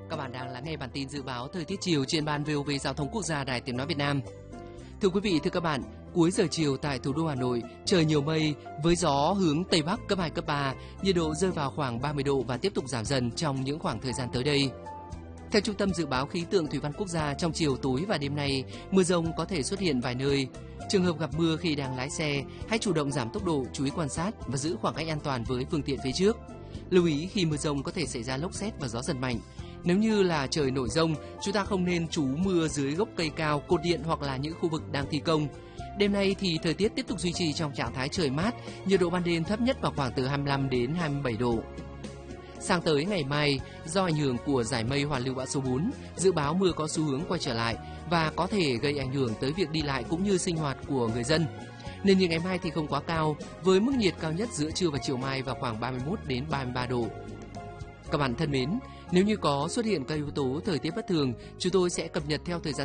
Các bạn đang lắng nghe bản tin dự báo thời tiết chiều trên ban VOV Giao thông Quốc gia Đài Tiếng nói Việt Nam. Thưa quý vị, thưa các bạn, cuối giờ chiều tại thủ đô Hà Nội, trời nhiều mây với gió hướng Tây Bắc cấp 2, cấp 3, nhiệt độ rơi vào khoảng 30 độ và tiếp tục giảm dần trong những khoảng thời gian tới đây. Theo Trung tâm Dự báo Khí tượng Thủy văn Quốc gia, trong chiều tối và đêm nay, mưa rông có thể xuất hiện vài nơi. Trường hợp gặp mưa khi đang lái xe, hãy chủ động giảm tốc độ, chú ý quan sát và giữ khoảng cách an toàn với phương tiện phía trước. Lưu ý khi mưa rông có thể xảy ra lốc sét và gió giật mạnh. Nếu như là trời nổi rông, chúng ta không nên trú mưa dưới gốc cây cao, cột điện hoặc là những khu vực đang thi công. Đêm nay thì thời tiết tiếp tục duy trì trong trạng thái trời mát, nhiệt độ ban đêm thấp nhất vào khoảng từ 25 đến 27 độ. Sang tới ngày mai, do ảnh hưởng của giải mây hoàn lưu bão số 4, dự báo mưa có xu hướng quay trở lại và có thể gây ảnh hưởng tới việc đi lại cũng như sinh hoạt của người dân. Nền nhiệt ngày mai thì không quá cao, với mức nhiệt cao nhất giữa trưa và chiều mai vào khoảng 31 đến 33 độ. Các bạn thân mến, nếu như có xuất hiện các yếu tố thời tiết bất thường, chúng tôi sẽ cập nhật theo thời gian